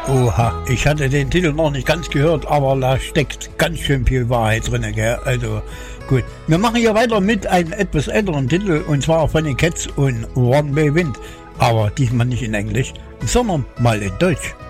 Oha, ich hatte den Titel noch nicht ganz gehört, aber da steckt ganz schön viel Wahrheit drin, gell? Also gut. Wir machen hier weiter mit einem etwas älteren Titel, und zwar von den Cats und One Way Wind. Aber diesmal nicht in Englisch, sondern mal in Deutsch.